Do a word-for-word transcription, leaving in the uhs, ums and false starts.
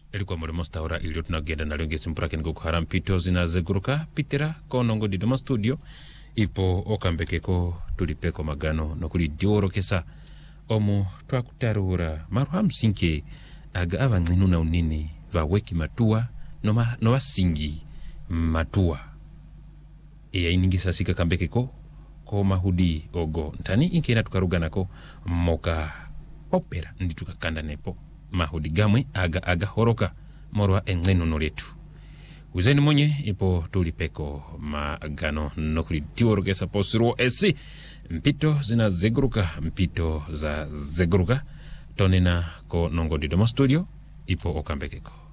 Ilikuwa mulimo staura ilio tunagenda na lionge simpurake niko kuhara mpito zinazeguruka pitira konongo di doma studio ipo okambekeko tulipeko magano nokuli dioro kesa omu twakutarura maru hamsinke aga abanginu na unini vaweki matua noma nowa singi matua iya iningisa sika kambekeko ko mahudi ogo ntani inkena tukaruganako moka opera ndi tukakanda nepo mahudi gamwe aga aga horoka morwa engeno noletu uzeni monye ipo tulipeko magano nokuli diorokesa posiro esi mpito zina zeguruka mpito za zeguruka tonena ko nongo di domo studio ipo okambekeko.